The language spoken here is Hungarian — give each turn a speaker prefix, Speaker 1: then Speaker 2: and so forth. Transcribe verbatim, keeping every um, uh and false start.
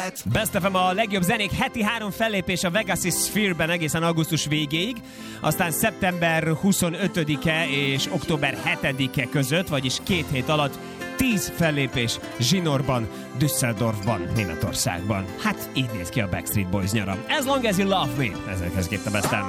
Speaker 1: Best ef em a legjobb zenék heti három fellépés a Vegas-i Sphere-ben egészen augusztus végéig, aztán szeptember huszonötödike és október hetedike között, vagyis két hét alatt tíz fellépés Zsinorban, Düsseldorfban, Németországban. Hát így néz ki a Backstreet Boys nyara. As long as you love me, ezzel kezd a Best em.